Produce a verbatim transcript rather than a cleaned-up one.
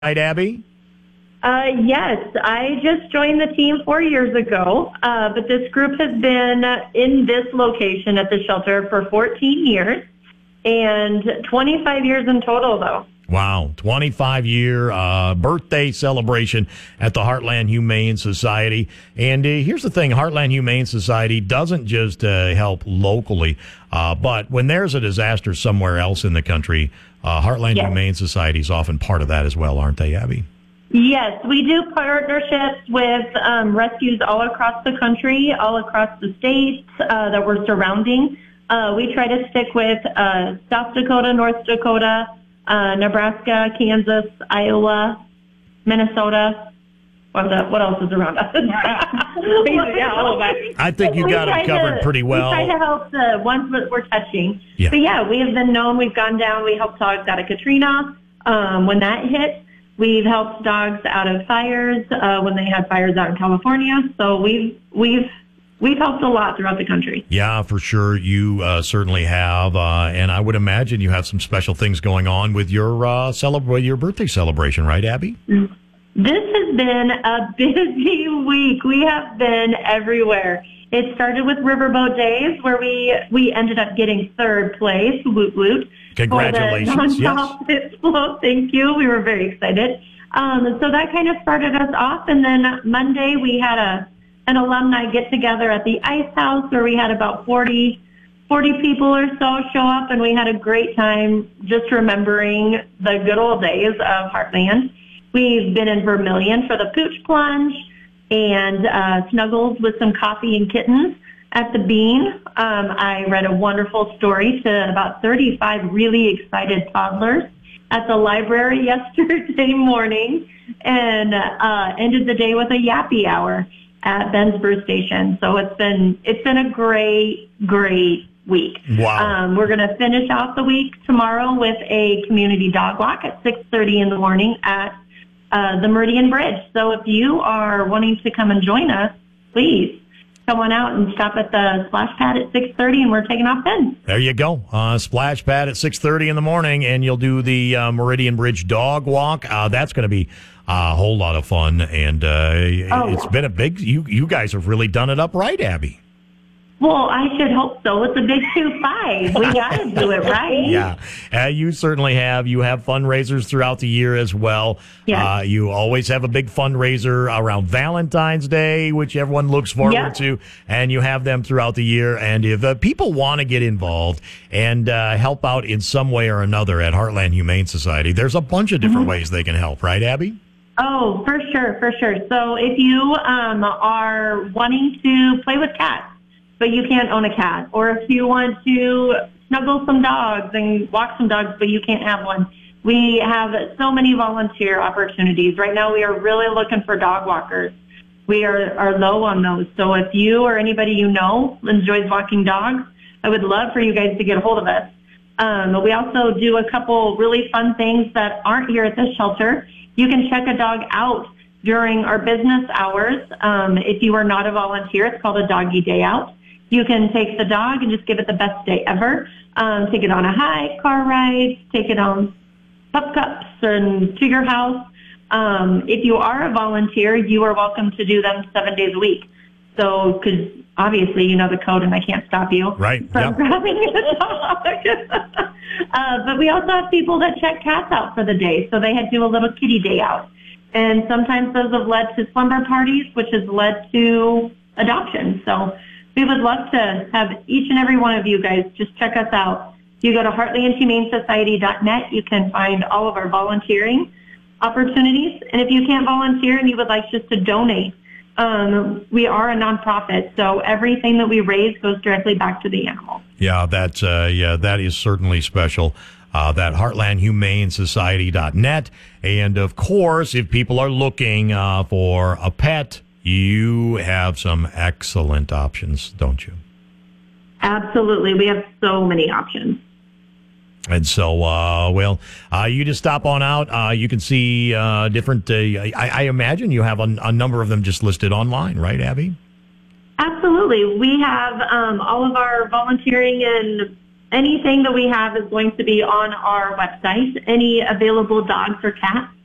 right, Abby? Uh, yes, I just joined the team four years ago, uh, but this group has been in this location at the shelter for fourteen years and twenty-five years in total, though. Wow, twenty-five-year uh, birthday celebration at the Heartland Humane Society. And uh, here's the thing, Heartland Humane Society doesn't just uh, help locally, uh, but when there's a disaster somewhere else in the country, uh, Heartland yes. Humane Society is often part of that as well, aren't they, Abby? Yes, we do partnerships with um, rescues all across the country, all across the states uh, that we're surrounding. Uh, we try to stick with uh, South Dakota, North Dakota, uh, Nebraska, Kansas, Iowa, Minnesota. What, the, what else is around us? yeah, all of that. I think you got them covered to, pretty well. We try to help the ones that we're touching. Yeah. But yeah, we have been known. We've gone down. We helped dogs out of Katrina um, when that hit. We've helped dogs out of fires uh, when they had fires out in California. So we've we've we've helped a lot throughout the country. Yeah, for sure. You uh, certainly have, uh, and I would imagine you have some special things going on with your uh, celebra- your birthday celebration, right, Abby? This has been a busy week. We have been everywhere. It started with Riverboat Days, where we we ended up getting third place. Woot woot! Congratulations! For the nonprofit float. Thank you. We were very excited. Um, so that kind of started us off, and then Monday we had a an alumni get together at the Ice House, where we had about forty, forty people or so show up, and we had a great time just remembering the good old days of Heartland. We've been in Vermilion for the Pooch Plunge, and uh, snuggled with some coffee and kittens at the Bean. Um, I read a wonderful story to about thirty-five really excited toddlers at the library yesterday morning, and uh, ended the day with a yappy hour at Ben's Brew Station. So it's been it's been a great, great week. Wow. Um, we're going to finish off the week tomorrow with a community dog walk at six thirty in the morning at Uh, the Meridian Bridge. So if you are wanting to come and join us, please come on out and stop at the splash pad at six thirty, and we're taking off then. There you go. Uh, splash pad at six thirty in the morning, and you'll do the uh, Meridian Bridge dog walk. Uh, that's going to be a whole lot of fun, and uh, oh. it's been a big, you, you guys have really done it up right, Abby. Well, I should hope so. It's a big two five. We got to do it right. Yeah, uh, you certainly have. You have fundraisers throughout the year as well. Yes. Uh, you always have a big fundraiser around Valentine's Day, which everyone looks forward yep. to, and you have them throughout the year. And if uh, people want to get involved and uh, help out in some way or another at Heartland Humane Society, there's a bunch of different mm-hmm. ways they can help, right, Abby? Oh, for sure, for sure. So if you um, are wanting to play with cats, but you can't own a cat, or if you want to snuggle some dogs and walk some dogs, but you can't have one, we have so many volunteer opportunities. Right now we are really looking for dog walkers. We are, are low on those. So if you or anybody you know enjoys walking dogs, I would love for you guys to get a hold of us. Um, but we also do a couple really fun things that aren't here at the shelter. You can check a dog out during our business hours. Um, if you are not a volunteer, it's called a doggy day out. You can take the dog and just give it the best day ever. Um, take it on a hike, car ride, take it on pup cups and to your house. Um, if you are a volunteer, you are welcome to do them seven days a week. So, because obviously you know the code and I can't stop you right. from yep. grabbing a dog. uh, but we also have people that check cats out for the day. So they had to do a little kitty day out. And sometimes those have led to slumber parties, which has led to adoption. So we would love to have each and every one of you guys just check us out. If you go to heartland humane society dot net, you can find all of our volunteering opportunities. And if you can't volunteer and you would like just to donate, um, we are a nonprofit, so everything that we raise goes directly back to the animal. Yeah, that's uh, yeah, that is certainly special. Uh, that heartland humane society dot net, and of course, if people are looking uh, for a pet, you have some excellent options, don't you? Absolutely. We have so many options. And so, uh, well, uh, you just stop on out. Uh, you can see uh, different, uh, I, I imagine you have a, a number of them just listed online, right, Abby? Absolutely. We have um, all of our volunteering, and anything that we have is going to be on our website. Any available dogs or cats